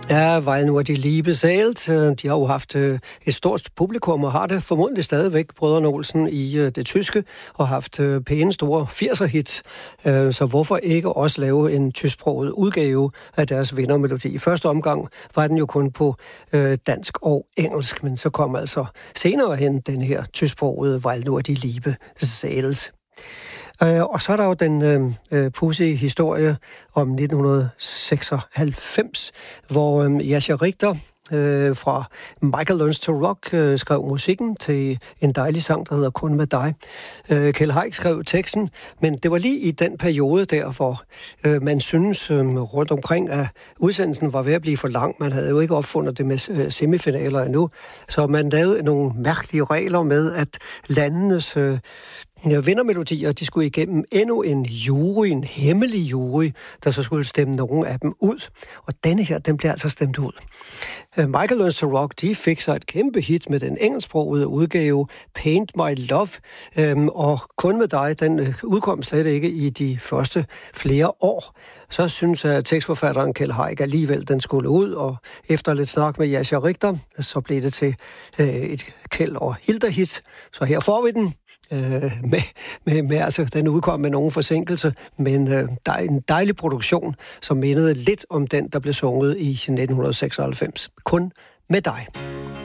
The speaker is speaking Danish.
Ja, Weil nur die Liebe zählt. De har jo haft et stort publikum, og har det formodentlig stadigvæk, Brødrene Olsen, i det tyske, og haft pæne store 80'er-hits. Så hvorfor ikke også lave en tysksproget udgave af deres vindermelodi? I første omgang var den jo kun på dansk og engelsk, men så kom altså senere hen den her tysksprogede Weil nur die Liebe zählt. Og så er der jo den pudsige historie om 1996, hvor Jascha Richter fra Michael Learns to Rock skrev musikken til en dejlig sang, der hedder Kun med dig. Kjeld Haik skrev teksten, men det var lige i den periode der, hvor man synes rundt omkring, at udsendelsen var ved at blive for lang. Man havde jo ikke opfundet det med semifinaler endnu, så man lavede nogle mærkelige regler med, at landenes vindermelodier, de skulle igennem endnu en jury, en hemmelig jury, der så skulle stemme nogle af dem ud. Og denne her, den blev altså stemt ud. Michael Learns to Rock, de fik så et kæmpe hit med den engelsksprogede udgave Paint My Love, og Kun med dig, den udkom slet ikke i de første flere år. Så synes jeg, at tekstforfatteren Kjeld Haik alligevel, den skulle ud, og efter lidt snak med Jascha Richter, så blev det til et Kjeld og Hilda-hit. Så her får vi den. Altså, den udkom med nogen forsinkelse, men der er en dejlig produktion, som mindede lidt om den, der blev sunget i 1996. Kun med dig.